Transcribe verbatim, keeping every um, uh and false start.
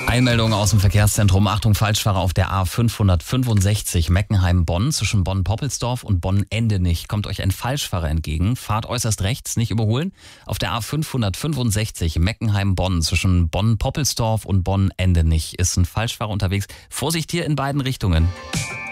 Einmeldung aus dem Verkehrszentrum. Achtung, Falschfahrer auf der A fünfhundertfünfundsechzig Meckenheim-Bonn zwischen Bonn-Poppelsdorf und Bonn-Endenich. Kommt euch ein Falschfahrer entgegen. Fahrt äußerst rechts, nicht überholen. Auf der A fünfhundertfünfundsechzig Meckenheim-Bonn zwischen Bonn-Poppelsdorf und Bonn-Endenich ist ein Falschfahrer unterwegs. Vorsicht hier in beiden Richtungen.